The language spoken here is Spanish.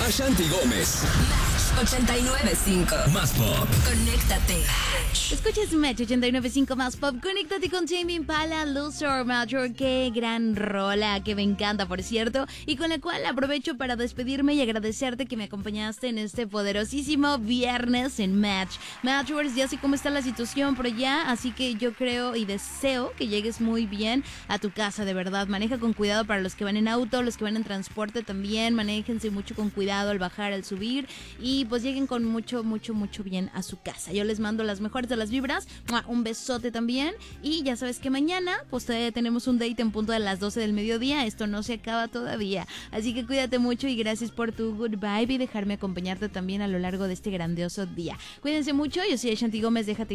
Ashanti Gómez. Match 89.5. Más pop. Conéctate. Escuchas Match 89.5 Más Pop. Conéctate con Tame Impala, Loser Major. Qué gran rola, que me encanta, por cierto. Y con la cual aprovecho para despedirme y agradecerte que me acompañaste en este poderosísimo viernes en Match. Matchers, ya sé cómo está la situación por allá, así que yo creo y deseo que llegues muy bien a tu casa, de verdad. Maneja con cuidado para los que van en auto, los que van en transporte también. Manéjense mucho con cuidado al bajar, al subir. Y pues lleguen con mucho bien a su casa. Yo les mando las mejores de las vibras. Un besote también. Y ya sabes que mañana pues todavía tenemos un date en punto de las 12 del mediodía. Esto no se acaba todavía. Así que cuídate mucho y gracias por tu good vibe y dejarme acompañarte también a lo largo de este grandioso día. Cuídense mucho. Yo soy Ashanti Gómez. Déjate